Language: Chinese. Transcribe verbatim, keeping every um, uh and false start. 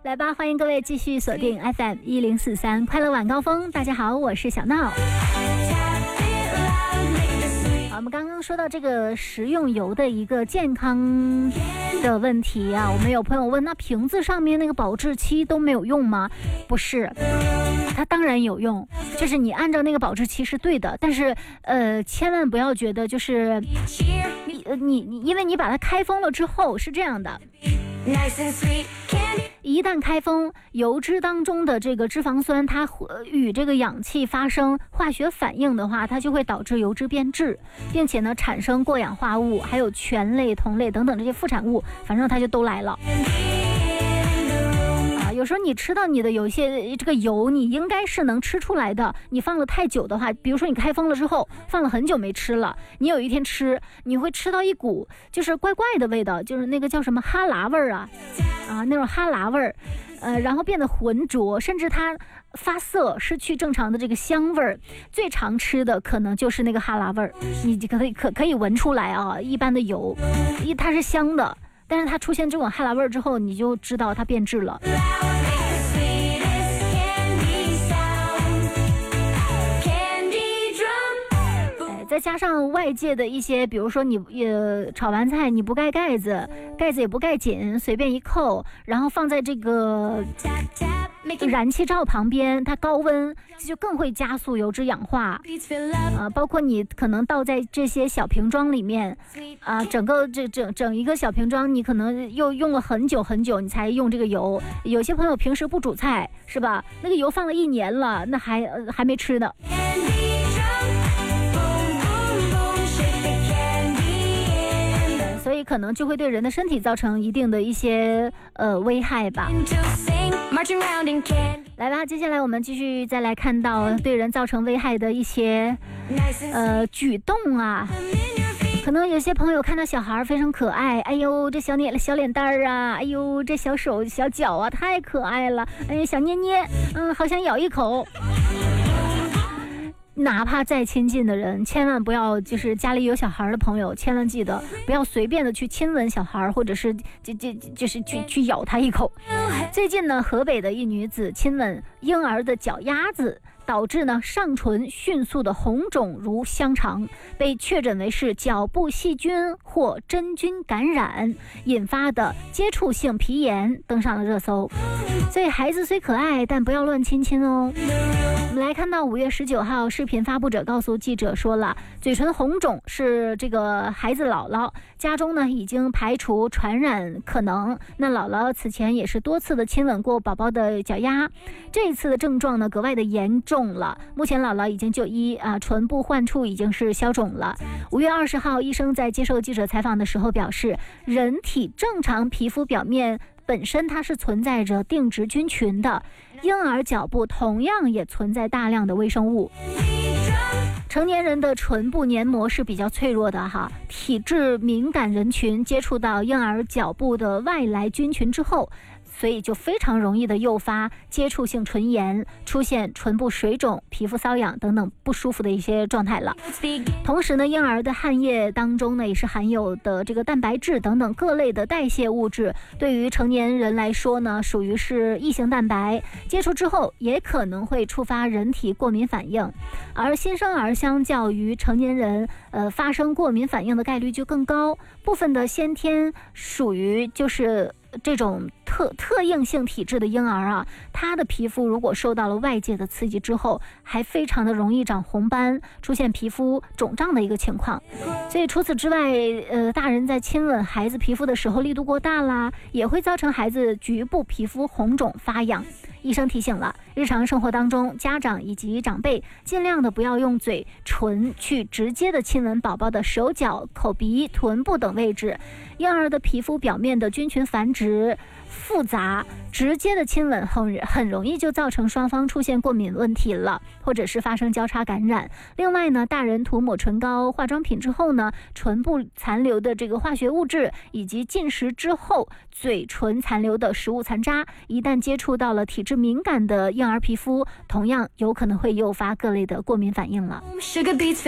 来吧，欢迎各位继续锁定 F M 一零四三快乐晚高峰。大家好，我是小闹。我们刚刚说到这个食用油的一个健康的问题啊，我们有朋友问，那瓶子上面那个保质期都没有用吗？不是，它当然有用，就是你按照那个保质期是对的，但是呃，千万不要觉得就是你你你，因为你把它开封了之后是这样的。一旦开封，油脂当中的这个脂肪酸它与这个氧气发生化学反应的话，它就会导致油脂变质，并且呢产生过氧化物，还有醛类、酮类等等这些副产物，反正它就都来了。有时候你吃到你的有一些这个油，你应该是能吃出来的，你放了太久的话，比如说你开封了之后放了很久没吃了，你有一天吃，你会吃到一股就是怪怪的味道，就是那个叫什么哈喇味儿啊啊那种哈喇味儿，呃，然后变得浑浊，甚至它发涩，失去正常的这个香味儿。最常吃的可能就是那个哈喇味儿，你可以可可以闻出来啊，一般的油，一它是香的。但是它出现这种哈喇味儿之后，你就知道它变质了。再加上外界的一些，比如说你呃炒完菜你不盖盖子，盖子也不盖紧，随便一扣，然后放在这个燃气灶旁边，它高温就更会加速油脂氧化。呃，包括你可能倒在这些小瓶装里面，啊、呃，整个这整整一个小瓶装，你可能又用了很久很久，你才用这个油。有些朋友平时不煮菜，是吧？那个油放了一年了，那还、呃、还没吃呢。所以可能就会对人的身体造成一定的一些呃危害吧。来吧，接下来我们继续再来看到对人造成危害的一些呃举动啊。可能有些朋友看到小孩非常可爱，哎呦这小脸小脸蛋儿啊，哎呦这小手小脚啊太可爱了，哎呀小捏捏，嗯好想咬一口。哪怕再亲近的人，千万不要，就是家里有小孩的朋友，千万记得不要随便的去亲吻小孩，或者是就就就是去去咬他一口。最近呢，河北的一女子亲吻婴儿的脚丫子，导致呢上唇迅速的红肿如香肠，被确诊为是脚部细菌或真菌感染引发的接触性皮炎，登上了热搜。所以孩子虽可爱，但不要乱亲亲哦。我们来看到五月十九号，视频发布者告诉记者说了，嘴唇红肿是这个孩子姥姥家中呢已经排除传染可能。那姥姥此前也是多次的亲吻过宝宝的脚丫，这一次的症状呢格外的严重了。目前姥姥已经就医啊，唇部患处已经是消肿了。五月二十号，医生在接受记者采访的时候表示，人体正常皮肤表面本身它是存在着定植菌群的，婴儿脚部同样也存在大量的微生物。成年人的唇部黏膜是比较脆弱的哈，体质敏感人群接触到婴儿脚部的外来菌群之后，所以就非常容易的诱发接触性唇炎，出现唇部水肿、皮肤瘙痒等等不舒服的一些状态了。同时呢，婴儿的汗液当中呢也是含有的这个蛋白质等等各类的代谢物质，对于成年人来说呢属于是异性蛋白，接触之后也可能会触发人体过敏反应。而新生儿相较于成年人呃发生过敏反应的概率就更高，部分的先天属于就是这种特特应性体质的婴儿啊，他的皮肤如果受到了外界的刺激之后，还非常的容易长红斑，出现皮肤肿胀的一个情况。所以除此之外，呃，大人在亲吻孩子皮肤的时候力度过大啦，也会造成孩子局部皮肤红肿发痒。医生提醒了，日常生活当中，家长以及长辈尽量的不要用嘴唇去直接的亲吻宝宝的手脚、口鼻、臀部等位置。婴儿的皮肤表面的菌群繁殖复杂，直接的亲吻很很容易就造成双方出现过敏问题了，或者是发生交叉感染。另外呢，大人涂抹唇膏、化妆品之后呢，唇部残留的这个化学物质，以及进食之后嘴唇残留的食物残渣，一旦接触到了体质敏感的婴儿皮肤，同样有可能会诱发各类的过敏反应了。